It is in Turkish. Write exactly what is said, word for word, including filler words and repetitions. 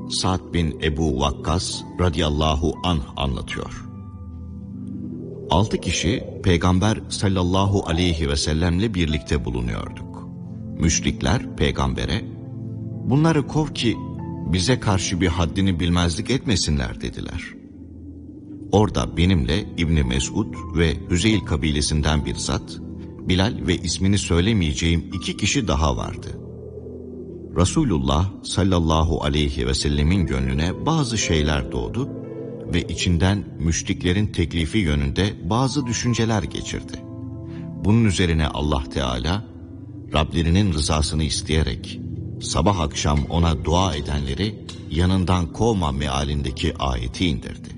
Sa'd bin Ebu Vakkas radıyallahu anh anlatıyor. Altı kişi Peygamber sallallahu aleyhi ve sellemle birlikte bulunuyorduk. Müşrikler peygambere, bunları kov ki bize karşı bir haddini bilmezlik etmesinler dediler. Orada benimle İbni Mesud ve Hüzeyl kabilesinden bir zat, Bilal ve ismini söylemeyeceğim iki kişi daha vardı. Resulullah sallallahu aleyhi ve sellemin gönlüne bazı şeyler doğdu ve içinden müşriklerin teklifi yönünde bazı düşünceler geçirdi. Bunun üzerine Allah Teala, Rablerinin rızasını isteyerek sabah akşam ona dua edenleri yanından kovma mealindeki ayeti indirdi.